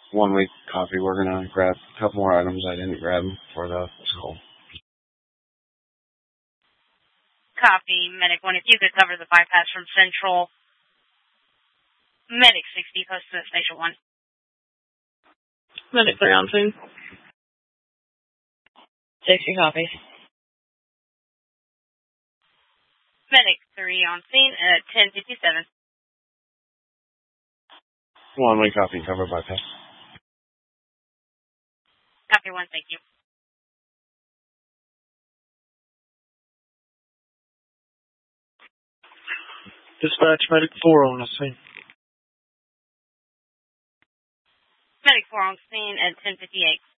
1 week copy. We're going to grab a couple more items I didn't grab for the school. Copy, Medic 1. If you could cover the bypass from Central. Medic 60, posted at Station 1. Medic 3 on scene. 60 copies. Medic 3 on scene at 10:57. 1 week copy, cover bypass. Copy 1, thank you. Dispatch Medic 4 on the scene. Medic 4 on scene at 10:58.